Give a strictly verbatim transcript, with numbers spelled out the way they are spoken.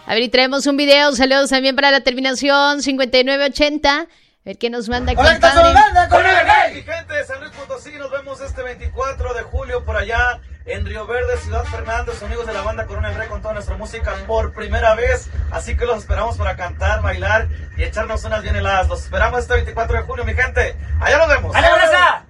A ver, y traemos un video. Saludos también para la terminación cincuenta y nueve ochenta. A ver qué nos manda, Hola, compadre. banda, con el Mi gente de San Luis Potosí, nos vemos este veinticuatro de julio por allá en Río Verde, Ciudad Fernández, amigos de la banda Corona del Rey con toda nuestra música por primera vez. Así que los esperamos para cantar, bailar y echarnos unas bien heladas. Los esperamos este veinticuatro de julio, mi gente. Allá nos vemos. ¡Allá,